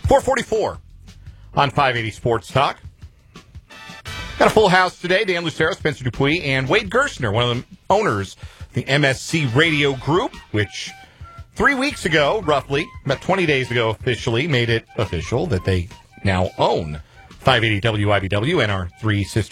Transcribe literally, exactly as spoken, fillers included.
four forty-four on five eighty Sports Talk. Got a full house today. Dan Lucero, Spencer Dupuis, and Wade Gerstner, one of the owners of the M S C Radio Group, which three weeks ago, roughly, about twenty days ago officially, made it official that they now own five eighty W I B W and our three sister